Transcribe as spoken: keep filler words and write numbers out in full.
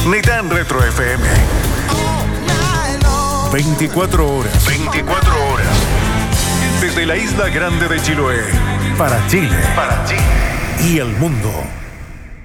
ni tan retro F M. veinticuatro horas. veinticuatro horas. Desde la isla grande de Chiloé. Para Chile. Para Chile. Y el mundo.